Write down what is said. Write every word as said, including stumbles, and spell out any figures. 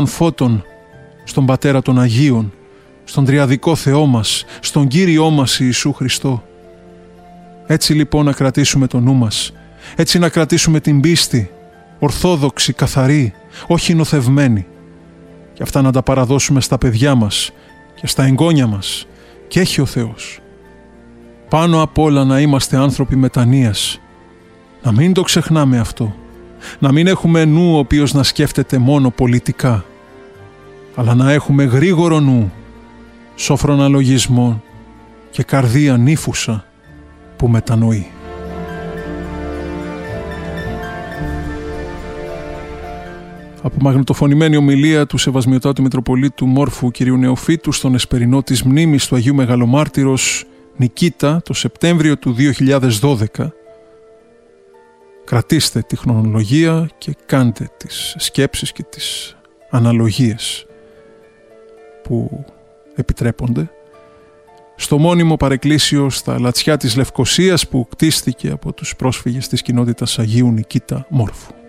φώτων στον Πατέρα των Αγίων, στον Τριαδικό Θεό μας, στον Κύριό μας Ιησού Χριστό. Έτσι λοιπόν να κρατήσουμε το νου μας, έτσι να κρατήσουμε την πίστη, ορθόδοξη, καθαρή, όχι νοθευμένη, και αυτά να τα παραδώσουμε στα παιδιά μας και στα εγγόνια μας, και έχει ο Θεός. Πάνω απ' όλα να είμαστε άνθρωποι μετανοίας, να μην το ξεχνάμε αυτό, να μην έχουμε νου ο οποίος να σκέφτεται μόνο πολιτικά, αλλά να έχουμε γρήγορο νου, σόφρο αναλογισμό και καρδία νύφουσα που μετανοεί. Από μαγνητοφωνημένη ομιλία του Σεβασμιωτάτου Μητροπολίτου Μόρφου κ. Νεοφύτου στον εσπερινό της μνήμης του Αγίου Μεγαλομάρτυρος Νικήτα το Σεπτέμβριο του δύο χιλιάδες δώδεκα. Κρατήστε τη χρονολογία και κάντε τις σκέψεις και τις αναλογίες που επιτρέπονται στο μόνιμο παρεκκλήσιο στα Λατσιά της Λευκωσίας που κτίστηκε από τους πρόσφυγες της κοινότητας Αγίου Νικήτα Μόρφου.